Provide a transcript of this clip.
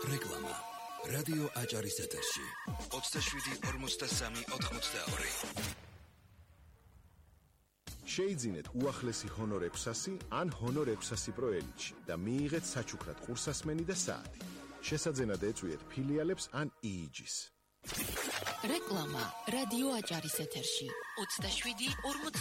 რეკლამა. რადიო აჭარის ეთერში 27-43-82. შეიძინეთ უახლესი ჰონორ 600 ან ჰონორ 600 Pro Elite-ში და მიიღეთ საჩუქრად ყურსასმენი და საათი. შესაძენად ეწვიეთ ფილიალებს ან EEG-ს. რეკლამა რადიო აჭარის ეთერში 27-43